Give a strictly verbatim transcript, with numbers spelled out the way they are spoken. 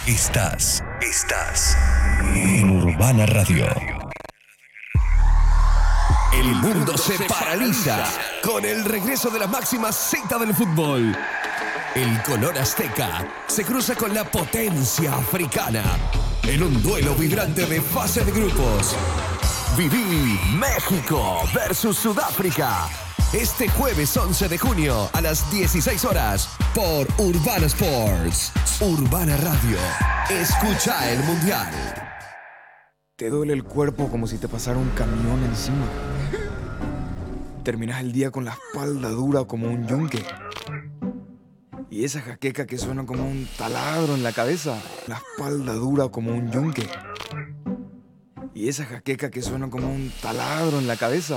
Estás, estás en Urbana Radio. El mundo se paraliza con el regreso de la máxima cita del fútbol. El color azteca se cruza con la potencia africana en un duelo vibrante de fase de grupos. Viví México versus Sudáfrica. Este jueves once de junio a las dieciséis horas por Urbana Sports. Urbana Radio. Escucha el Mundial. Te duele el cuerpo como si te pasara un camión encima. Terminas el día con la espalda dura como un yunque. Y esa jaqueca que suena como un taladro en la cabeza. La espalda dura como un yunque. Y esa jaqueca que suena como un taladro en la cabeza.